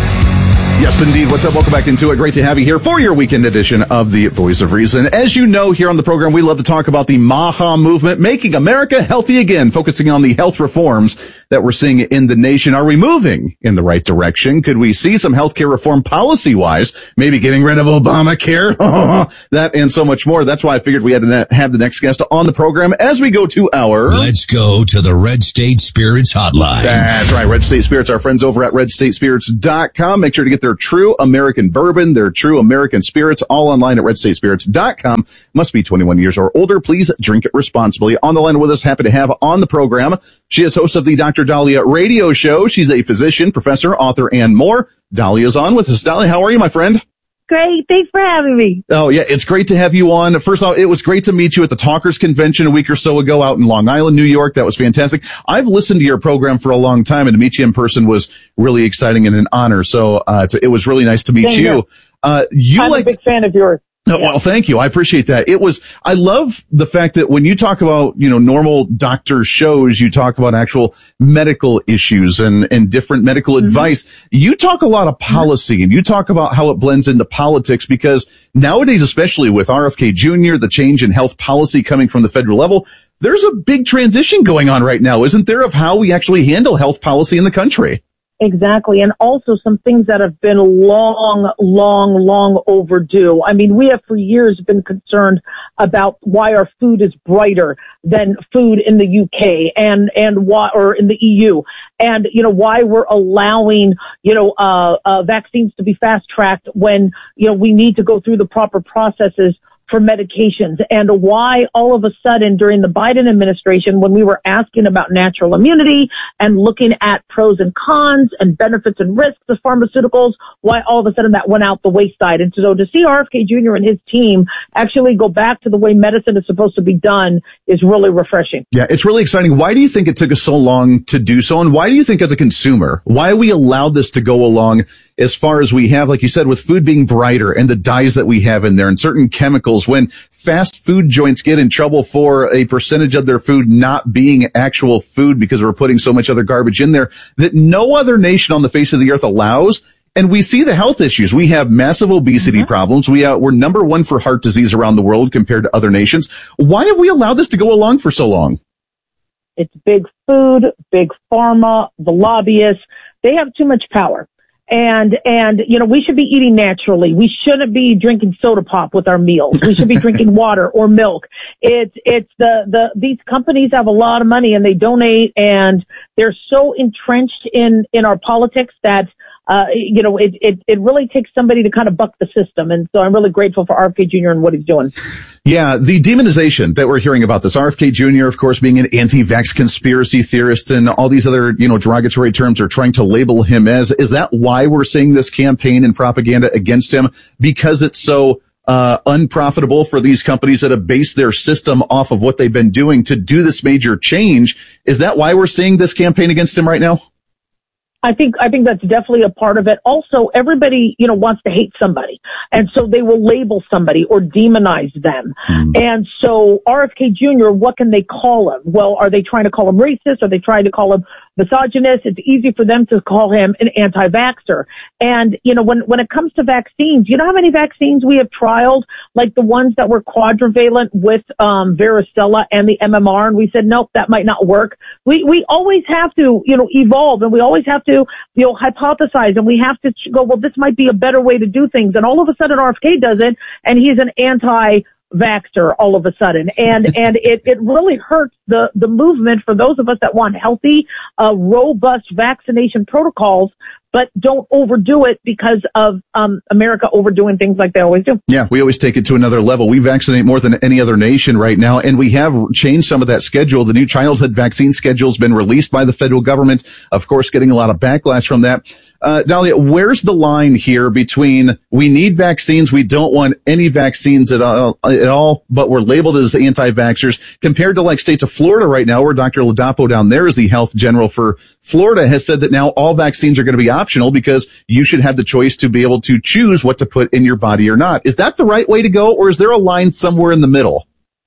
Speaker 16: Yes, indeed. What's up? Welcome back into it. Great to have you here for your weekend edition of the Voice of Reason. As you know, here on the program, we love to talk about the MAHA movement, making America healthy again, focusing on the health reforms that we're seeing in the nation. Are we moving in the right direction? Could we see some healthcare reform policy-wise? Maybe getting rid of Obamacare? That and so much more. That's why I figured we had to have the next guest on the program as we go to our...
Speaker 15: Let's go to the Red State Spirits hotline.
Speaker 16: That's right. Red State Spirits, our friends over at red state spirits dot com. Make sure to get their true American bourbon, their true American spirits, all online at red state spirits dot com. Must be twenty-one years or older. Please drink it responsibly. On the line with us, happy to have on the program. She is host of the Doctor Dahlia radio show. She's a physician, professor, author, and more. Dahlia's on with us. Dahlia, how are you, my friend?
Speaker 6: Great. Thanks for having me.
Speaker 16: Oh, yeah. It's great to have you on. First off, it was great to meet you at the Talkers Convention a week or so ago out in Long Island, New York. That was fantastic. I've listened to your program for a long time, and to meet you in person was really exciting and an honor. So uh, it was really nice to meet
Speaker 6: Same
Speaker 16: you. Uh, you
Speaker 6: I'm
Speaker 16: like
Speaker 6: a big fan of yours.
Speaker 16: Oh, well, thank you. I appreciate that. It was, I love the fact that when you talk about, you know, normal doctor shows, you talk about actual medical issues and, and different medical mm-hmm. advice. You talk a lot of policy mm-hmm. and you talk about how it blends into politics, because nowadays, especially with R F K Junior, the change in health policy coming from the federal level, there's a big transition going on right now, isn't there, of how we actually handle health policy in the country?
Speaker 6: Exactly. And also some things that have been long, long, long overdue. I mean, we have for years been concerned about why our food is brighter than food in the U K and, and why, or in the E U. And, you know, why we're allowing, you know, uh, uh, vaccines to be fast tracked when, you know, we need to go through the proper processes for medications, and why all of a sudden during the Biden administration, when we were asking about natural immunity and looking at pros and cons and benefits and risks of pharmaceuticals, why all of a sudden that went out the wayside. And so to see R F K Junior and his team actually go back to the way medicine is supposed to be done is really refreshing.
Speaker 16: Yeah, it's really exciting. Why do you think it took us so long to do so? And why do you think as a consumer, why we allowed this to go along as far as we have, like you said, with food being brighter and the dyes that we have in there and certain chemicals, when fast food joints get in trouble for a percentage of their food not being actual food because we're putting so much other garbage in there that no other nation on the face of the earth allows. And we see the health issues. We have massive obesity mm-hmm. problems. We uh, we're number one for heart disease around the world compared to other nations. Why have we allowed this to go along for so long?
Speaker 6: It's big food, big pharma, the lobbyists. They have too much power. And, and, you know, we should be eating naturally. We shouldn't be drinking soda pop with our meals. We should be drinking water or milk. It's, it's the, the, these companies have a lot of money and they donate, and they're so entrenched in, in our politics that, uh, you know, it, it, it really takes somebody to kind of buck the system. And so I'm really grateful for R F K Junior and what he's doing.
Speaker 16: Yeah, the demonization that we're hearing about this, R F K Junior, of course, being an anti-vax conspiracy theorist, and all these other, you know, derogatory terms are trying to label him as. Is that why we're seeing this campaign and propaganda against him? Because it's so uh unprofitable for these companies that have based their system off of what they've been doing to do this major change? Is that why we're seeing this campaign against him right now?
Speaker 6: I think, I think that's definitely a part of it. Also, everybody, you know, wants to hate somebody. And so they will label somebody or demonize them. Mm. And so R F K Junior, what can they call him? Well, are they trying to call him racist? Are they trying to call him misogynist? It's easy for them to call him an anti-vaxxer. And, you know, when, when it comes to vaccines, you know how many vaccines we have trialed, like the ones that were quadrivalent with, um, varicella and the M M R. And we said, nope, that might not work. We, we always have to, you know, evolve, and we always have to, you know, hypothesize, and we have to go, well, this might be a better way to do things. And all of a sudden R F K does it, and he's an anti-vaxxer all of a sudden. And, and it, it really hurts the, the movement for those of us that want healthy, uh, robust vaccination protocols, but don't overdo it because of um America overdoing things like they always do.
Speaker 16: Yeah, we always take it to another level. We vaccinate more than any other nation right now, and we have changed some of that schedule. The new childhood vaccine schedule has been released by the federal government, of course, getting a lot of backlash from that. Uh, Dahlia, where's the line here between we need vaccines, we don't want any vaccines at all, at all, but we're labeled as anti-vaxxers, compared to like states of Florida right now, where Doctor Ladapo down there is the health general for Florida, has said that now all vaccines are going to be optional because you should have the choice to be able to choose what to put in your body or not. Is that the right way to go, or is there a line somewhere in the middle?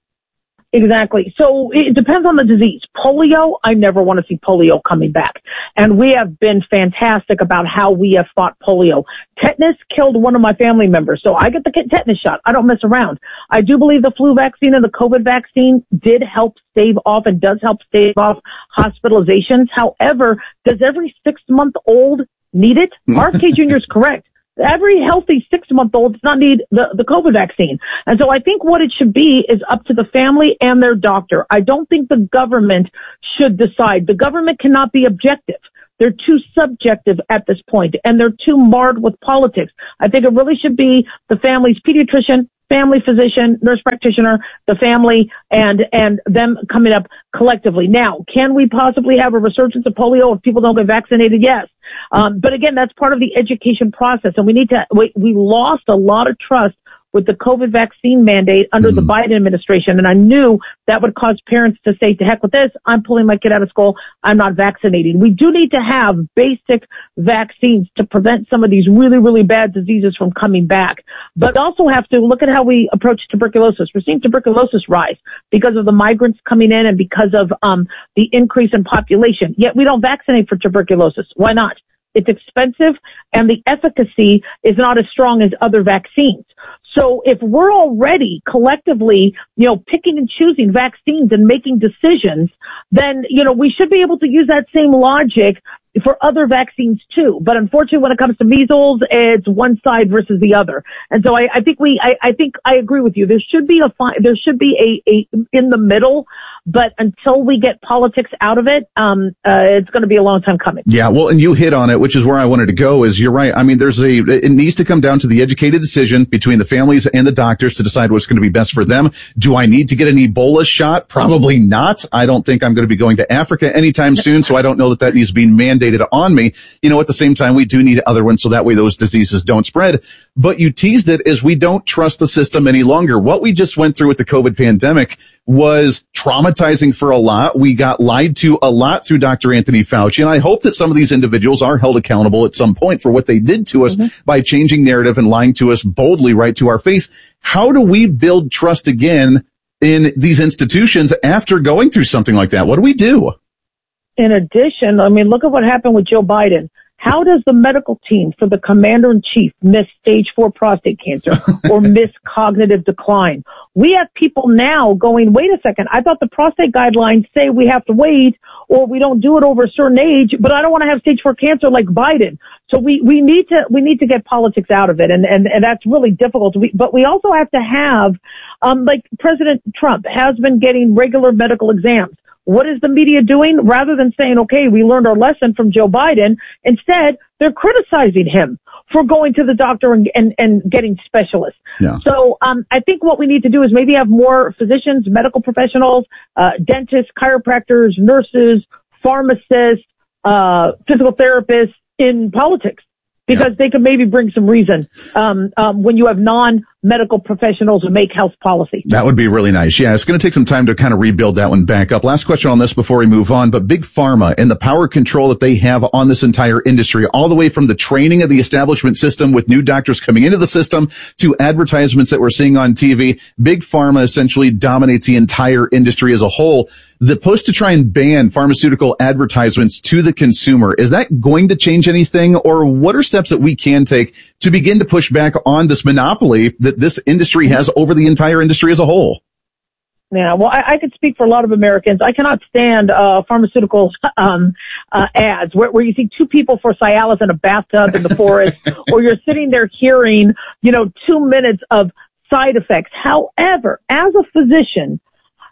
Speaker 6: Exactly. So it depends on the disease. Polio, I never want to see polio coming back. And we have been fantastic about how we have fought polio. Tetanus killed one of my family members, so I get the tetanus shot. I don't mess around. I do believe the flu vaccine and the COVID vaccine did help stave off and does help stave off hospitalizations. However, does every six-month-old need it? R F K Junior is correct. Every healthy six-month-old does not need the, the COVID vaccine. And so I think what it should be is up to the family and their doctor. I don't think the government should decide. The government cannot be objective. They're too subjective at this point, and they're too marred with politics. I think it really should be the family's pediatrician, family physician, nurse practitioner, the family, and and them coming up collectively. Now, can we possibly have a resurgence of polio if people don't get vaccinated? Yes. Um, but again, that's part of the education process, and we need to, we, we lost a lot of trust with the COVID vaccine mandate under mm. the Biden administration. And I knew that would cause parents to say, to heck with this, I'm pulling my kid out of school, I'm not vaccinating. We do need to have basic vaccines to prevent some of these really, really bad diseases from coming back. But also have to look at how we approach tuberculosis. We're seeing tuberculosis rise because of the migrants coming in and because of um the increase in population. Yet we don't vaccinate for tuberculosis. Why not? It's expensive, and the efficacy is not as strong as other vaccines. So if we're already collectively, you know, picking and choosing vaccines and making decisions, then, you know, we should be able to use that same logic for other vaccines too. But unfortunately, when it comes to measles, it's one side versus the other. And so I, I think we, I, I think I agree with you. There should be a, fi- there should be a, a in the middle, but until we get politics out of it, um, uh, it's going to be a long time coming.
Speaker 16: Yeah. Well, and you hit on it, which is where I wanted to go is you're right. I mean, there's a, it needs to come down to the educated decision between the families and the doctors to decide what's going to be best for them. Do I need to get an Ebola shot? Probably not. I don't think I'm going to be going to Africa anytime soon. So I don't know that that needs to be mandated on me. You know, at the same time, we do need other ones so that way those diseases don't spread. But you teased it as we don't trust the system any longer. What we just went through with the COVID pandemic was traumatizing for a lot. We got lied to a lot through Doctor Anthony Fauci. And I hope that some of these individuals are held accountable at some point for what they did to us mm-hmm. by changing narrative and lying to us boldly right to our face. How do we build trust again in these institutions after going through something like that? What do we do?
Speaker 6: In addition, I mean, look at what happened with Joe Biden. How does the medical team for the commander-in-chief miss stage four prostate cancer or miss cognitive decline? We have people now going, wait a second, I thought the prostate guidelines say we have to wait or we don't do it over a certain age, but I don't want to have stage four cancer like Biden. So we, we need to, we need to get politics out of it. And, and, and that's really difficult. We, but we also have to have, um, like President Trump has been getting regular medical exams. What is the media doing? Rather than saying, okay, we learned our lesson from Joe Biden, instead, they're criticizing him for going to the doctor and, and, and getting specialists. Yeah. So um, I think what we need to do is maybe have more physicians, medical professionals, uh, dentists, chiropractors, nurses, pharmacists, uh, physical therapists in politics. Because yeah. they could maybe bring some reason um, um, when you have non-medical professionals who make health policy.
Speaker 16: That would be really nice. Yeah, it's going to take some time to kind of rebuild that one back up. Last question on this before we move on. But Big Pharma and the power control that they have on this entire industry, all the way from the training of the establishment system with new doctors coming into the system to advertisements that we're seeing on T V, Big Pharma essentially dominates the entire industry as a whole. The push to try and ban pharmaceutical advertisements to the consumer, is that going to change anything, or what are steps that we can take to begin to push back on this monopoly that this industry has over the entire industry as a whole?
Speaker 6: Yeah, well, I, I could speak for a lot of Americans. I cannot stand uh pharmaceutical um uh ads where, where you see two people for Cialis in a bathtub in the forest, or you're sitting there hearing, you know, two minutes of side effects. However, as a physician,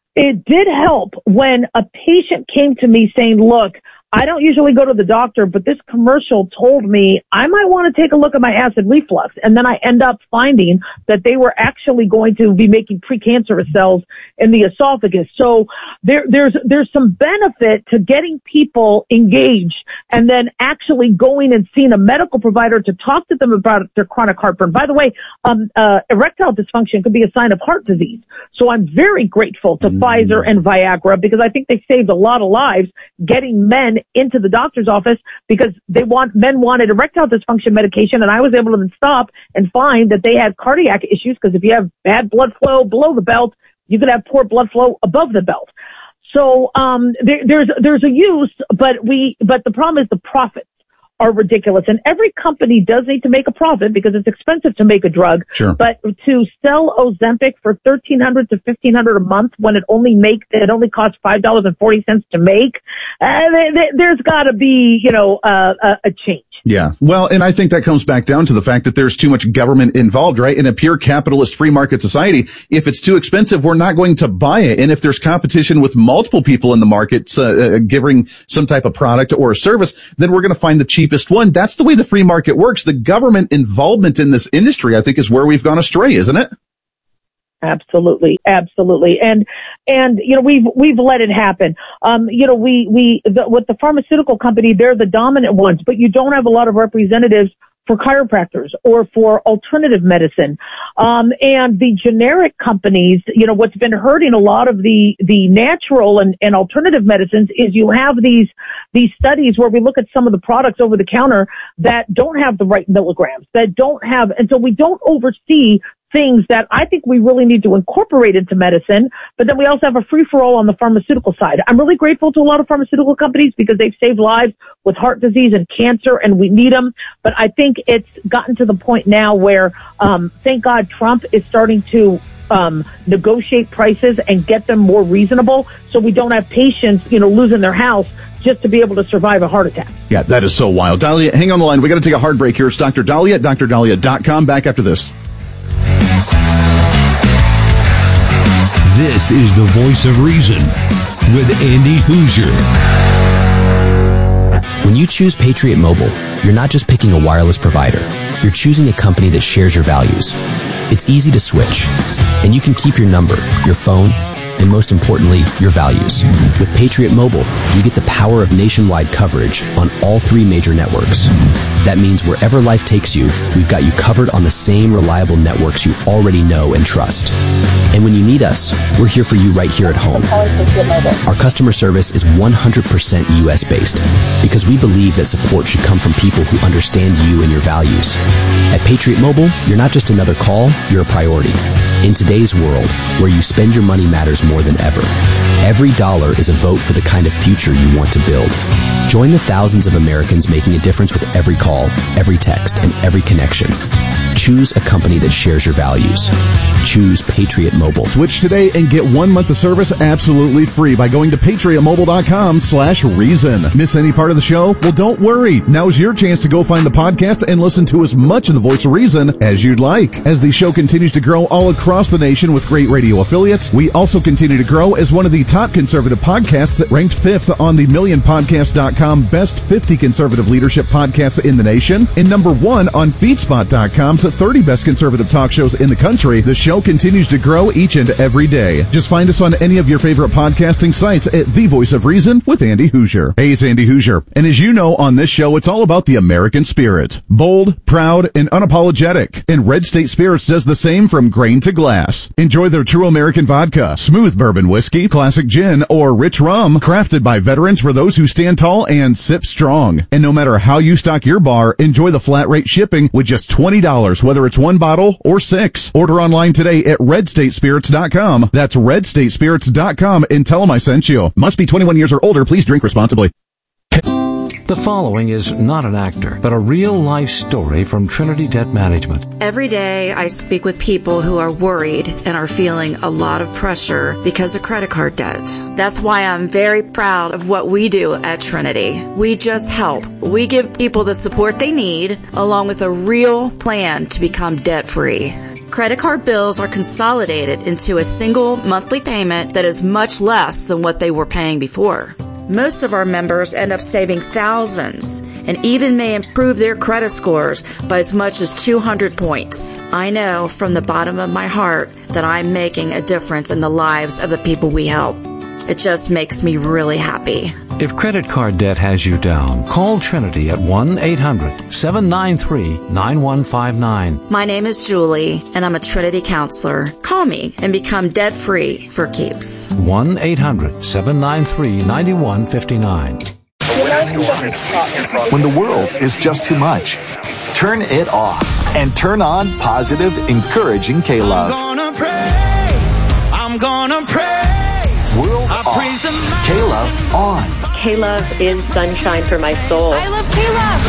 Speaker 6: It did help when a patient came to me saying, look, I don't usually go to the doctor, but this commercial told me I might want to take a look at my acid reflux. And then I end up finding that they were actually going to be making precancerous cells in the esophagus. So there, there's, there's some benefit to getting people engaged and then actually going and seeing a medical provider to talk to them about their chronic heartburn. By the way, um, uh, erectile dysfunction could be a sign of heart disease. So I'm very grateful to mm. Pfizer and Viagra because I think they saved a lot of lives getting men into the doctor's office because they want, men wanted erectile dysfunction medication, and I was able to then stop and find that they had cardiac issues because if you have bad blood flow below the belt, you could have poor blood flow above the belt. So, um, there, there's, there's a use, but we, but the problem is the profits are ridiculous. And every company does need to make a profit because it's expensive to make a drug.
Speaker 16: Sure.
Speaker 6: But to sell Ozempic for thirteen hundred to fifteen hundred a month when it only make, it only costs five dollars and forty cents to make, uh, there's gotta be, you know, uh, a, a change.
Speaker 16: Yeah. Well, and I think that comes back down to the fact that there's too much government involved, right? In a pure capitalist free market society, if it's too expensive, we're not going to buy it. And if there's competition with multiple people in the market, uh, uh, giving some type of product or a service, then we're going to find the cheapest one. That's the way the free market works. The government involvement in this industry, I think, is where we've gone astray, isn't it?
Speaker 6: Absolutely, absolutely, and and you know we've we've let it happen. Um, you know we we the, with the pharmaceutical company, they're the dominant ones, but you don't have a lot of representatives for chiropractors or for alternative medicine. Um, and the generic companies, you know, what's been hurting a lot of the the natural and, and alternative medicines is you have these these studies where we look at some of the products over the counter that don't have the right milligrams, that don't have, and so we don't oversee things that I think we really need to incorporate into medicine, but then we also have a free-for-all on the pharmaceutical side. I'm really grateful to a lot of pharmaceutical companies because they've saved lives with heart disease and cancer, and we need them. But I think it's gotten to the point now where, um, thank God Trump is starting to um, negotiate prices and get them more reasonable so we don't have patients, you know, losing their house just to be able to survive a heart attack.
Speaker 16: Yeah, that is so wild. Dahlia, hang on the line. We got to take a hard break here. It's Doctor Dahlia at dr dahlia dot com. Back after this.
Speaker 15: This is the Voice of Reason with Andy Hoosier.
Speaker 9: When you choose Patriot Mobile, you're not just picking a wireless provider. You're choosing a company that shares your values. It's easy to switch, and you can keep your number, your phone, and most importantly, your values. With Patriot Mobile, you get the power of nationwide coverage on all three major networks. That means wherever life takes you, we've got you covered on the same reliable networks you already know and trust. And when you need us, we're here for you right here at home. Our customer service is one hundred percent U S based because we believe that support should come from people who understand you and your values. At Patriot Mobile, you're not just another call, you're a priority. In today's world, where you spend your money matters more than ever, every dollar is a vote for the kind of future you want to build. Join the thousands of Americans making a difference with every call, every text, and every connection. Choose a company that shares your values. Choose Patriot Mobile.
Speaker 16: Switch today and get one month of service absolutely free by going to patriot mobile dot com slash reason. Miss any part of the show? Well, don't worry. Now's your chance to go find the podcast and listen to as much of the Voice of Reason as you'd like. As the show continues to grow all across the nation with great radio affiliates, we also continue to grow as one of the top conservative podcasts, ranked fifth on the million podcast dot com best fifty conservative leadership podcasts in the nation, and number one on feedspot dot com's thirty best conservative talk shows in the country. The show continues to grow each and every day. Just find us on any of your favorite podcasting sites at The Voice of Reason with Andy Hoosier. Hey, it's Andy Hoosier. And as you know, on this show, it's all about the American spirit. Bold, proud, and unapologetic. And Red State Spirits does the same from grain to glass. Enjoy their true American vodka, smooth bourbon whiskey, classic gin, or rich rum, crafted by veterans for those who stand tall and sip strong. And no matter how you stock your bar, enjoy the flat rate shipping with just twenty dollars, whether it's one bottle or six. Order online today at red state spirits dot com. That's red state spirits dot com and tell them I sent you. Must be twenty-one years or older. Please drink responsibly.
Speaker 7: The following is not an actor, but a real-life story from Trinity Debt Management.
Speaker 13: Every day I speak with people who are worried and are feeling a lot of pressure because of credit card debt. That's why I'm very proud of what we do at Trinity. We just help. We give people the support they need, along with a real plan to become debt-free. Credit card bills are consolidated into a single monthly payment that is much less than what they were paying before. Most of our members end up saving thousands and even may improve their credit scores by as much as two hundred points. I know from the bottom of my heart that I'm making a difference in the lives of the people we help. It just makes me really happy.
Speaker 7: If credit card debt has you down, call Trinity at one eight hundred seven nine three nine one five nine.
Speaker 13: My name is Julie, and I'm a Trinity counselor. Call me and become debt-free for keeps.
Speaker 7: one eight hundred seven nine three nine one five nine.
Speaker 10: When the world is just too much, turn it off and turn on positive, encouraging K-Love.
Speaker 11: I'm gonna praise. I'm gonna praise.
Speaker 10: World off. K-Love on.
Speaker 12: K-Love is sunshine for my soul.
Speaker 5: I love K-Love.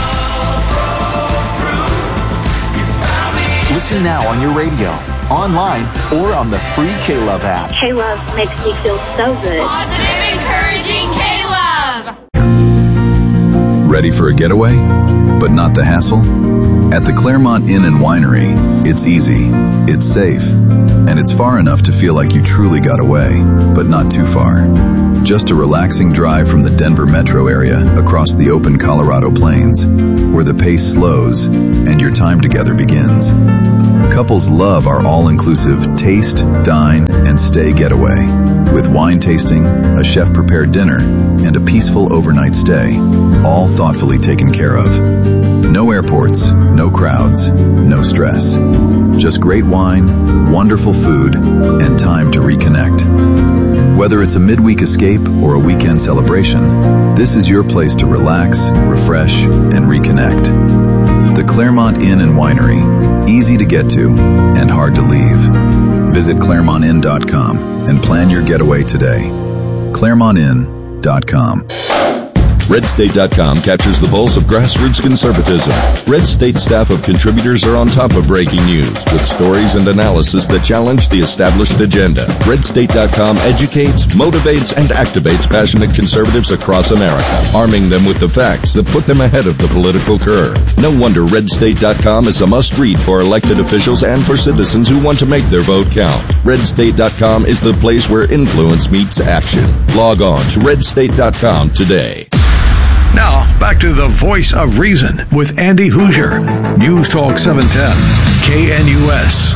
Speaker 10: Listen now on your radio, online, or on the free K-Love app.
Speaker 12: K-Love makes me feel so good.
Speaker 5: Positive, encouraging K-Love.
Speaker 14: Ready for a getaway, but not the hassle? At the Claremont Inn and Winery, it's easy, it's safe, and it's far enough to feel like you truly got away, but not too far. Just a relaxing drive from the Denver metro area across the open Colorado plains, where the pace slows and your time together begins. Couples love our all-inclusive taste, dine, and stay getaway, with wine tasting, a chef-prepared dinner, and a peaceful overnight stay, all thoughtfully taken care of. No airports, no crowds, no stress. Just great wine, wonderful food, and time to reconnect. Whether it's a midweek escape or a weekend celebration, this is your place to relax, refresh, and reconnect. The Claremont Inn and Winery. Easy to get to and hard to leave. Visit Claremont Inn dot com and plan your getaway today. Claremont Inn dot com.
Speaker 17: Red State dot com captures the pulse of grassroots conservatism. Red State staff of contributors are on top of breaking news with stories and analysis that challenge the established agenda. Red State dot com educates, motivates, and activates passionate conservatives across America, arming them with the facts that put them ahead of the political curve. No wonder Red State dot com is a must-read for elected officials and for citizens who want to make their vote count. Red State dot com is the place where influence meets action. Log on to Red State dot com today.
Speaker 22: Now, back to the Voice of Reason with Andy Hoosier. News Talk seven ten, K N U S.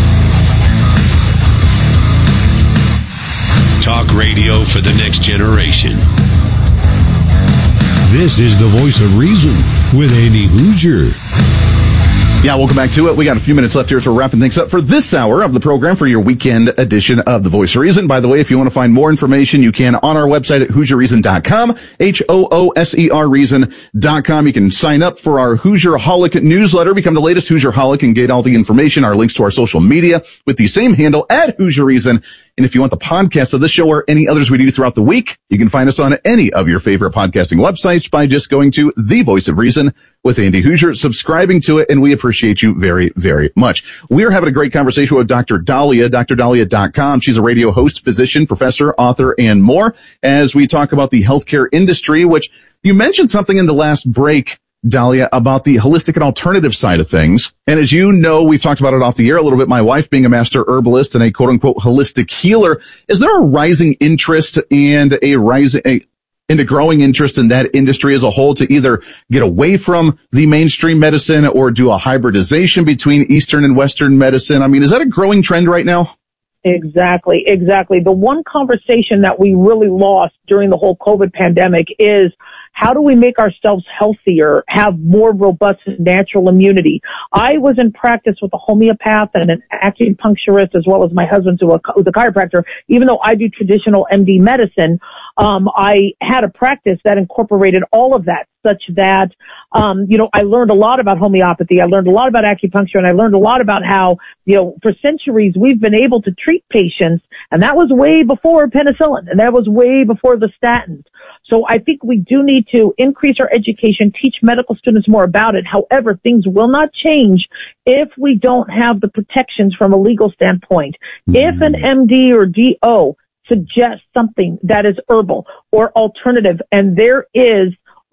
Speaker 15: Talk radio for the next generation. This is the Voice of Reason with Andy Hoosier.
Speaker 16: Yeah, welcome back to it. We got a few minutes left here, so we're wrapping things up for this hour of the program for your weekend edition of The Voice of Reason. By the way, if you want to find more information, you can on our website at Hoosier Reason dot com, H O O S E R Reason dot com. You can sign up for our Hoosierholic newsletter, become the latest Hoosierholic, and get all the information, our links to our social media with the same handle at Hoosier Reason. And if you want the podcast of this show or any others we do throughout the week, you can find us on any of your favorite podcasting websites by just going to The Voice of Reason with Andy Hoosier, subscribing to it, and we appreciate you very, very much. We're having a great conversation with Doctor Dahlia, D R Dahlia dot com. She's a radio host, physician, professor, author, and more, as we talk about the healthcare industry, which you mentioned something in the last break, Dahlia, about the holistic and alternative side of things. And as you know, we've talked about it off the air a little bit. My wife being a master herbalist and a quote unquote holistic healer, is there a rising interest and a rising, a, and a growing interest in that industry as a whole to either get away from the mainstream medicine or do a hybridization between Eastern and Western medicine? I mean, is that a growing trend right now?
Speaker 6: Exactly, exactly. The one conversation that we really lost during the whole COVID pandemic is how do we make ourselves healthier, have more robust natural immunity? I was in practice with a homeopath and an acupuncturist, as well as my husband who's a chiropractor. Even though I do traditional M D medicine, um, I had a practice that incorporated all of that, such that, um, you know, I learned a lot about homeopathy. I learned a lot about acupuncture, and I learned a lot about how, you know, for centuries we've been able to treat patients, and that was way before penicillin, and that was way before the statins. So I think we do need to increase our education, teach medical students more about it. However, things will not change if we don't have the protections from a legal standpoint. Mm-hmm. If an M D or D O suggests something that is herbal or alternative, and there is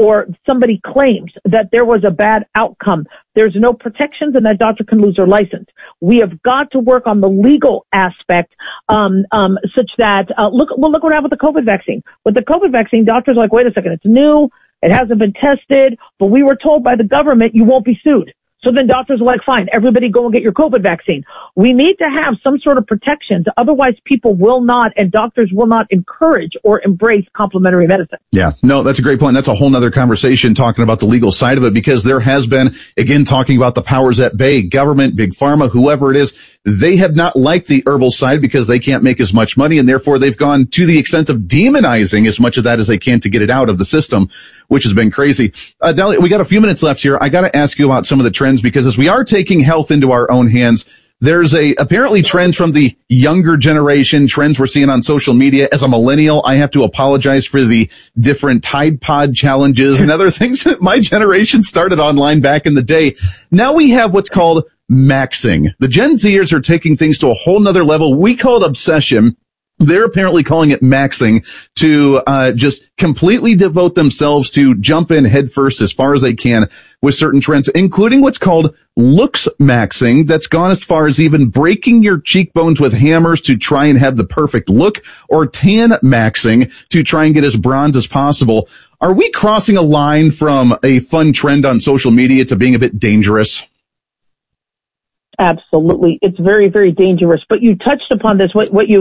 Speaker 6: or somebody claims that there was a bad outcome, there's no protections and that doctor can lose their license. We have got to work on the legal aspect, um, um, such that, uh, look, well, look what happened with the COVID vaccine. With the COVID vaccine, doctors are like, wait a second, it's new, it hasn't been tested, but we were told by the government you won't be sued. So then doctors are like, fine, everybody go and get your COVID vaccine. We need to have some sort of protections. Otherwise, people will not, and doctors will not encourage or embrace complementary medicine.
Speaker 16: Yeah, no, that's a great point. That's a whole nother conversation talking about the legal side of it, because there has been, again, talking about the powers at bay, government, big pharma, whoever it is. They have not liked the herbal side because they can't make as much money, and therefore they've gone to the extent of demonizing as much of that as they can to get it out of the system, which has been crazy. Uh, Dahlia, we got a few minutes left here. I got to ask you about some of the trends, because as we are taking health into our own hands, there's a apparently trends from the younger generation, trends we're seeing on social media. As a millennial, I have to apologize for the different Tide Pod challenges and other things that my generation started online back in the day. Now we have what's called maxing. The Gen Zers are taking things to a whole nother level. We call it obsession. They're apparently calling it maxing, to uh just completely devote themselves to jump in headfirst as far as they can with certain trends, including what's called looks maxing. That's gone as far as even breaking your cheekbones with hammers to try and have the perfect look, or tan maxing to try and get as bronze as possible. Are we crossing a line from a fun trend on social media to being a bit dangerous?
Speaker 6: Absolutely. It's very, very dangerous. But you touched upon this, what, what you